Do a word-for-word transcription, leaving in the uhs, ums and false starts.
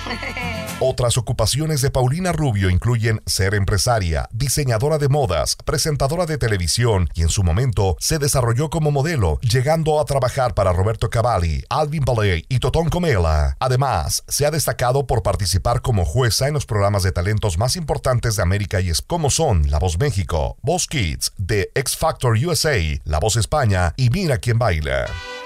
Otras ocupaciones de Paulina Rubio incluyen ser empresaria, diseñadora de modas, presentadora de televisión y en su momento se desarrolló como modelo, llegando a trabajar para Roberto Cavalli, Alvin Ballet y Totón Comela. Además, se ha destacado por participar como jueza en los programas de talentos más importantes de América y es como son La Voz México, Voz Kids, The X Factor U S A, La Voz España y Mira Quién Baila.